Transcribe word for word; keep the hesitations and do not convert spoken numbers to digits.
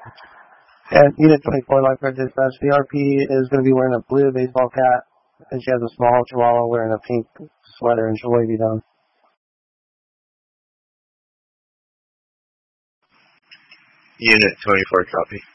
And Unit twenty-four, Lifeguard Dispatch, the R P is going to be wearing a blue baseball cap, and she has a small chihuahua wearing a pink sweater, and she'll wave you down. Unit twenty-four, copy.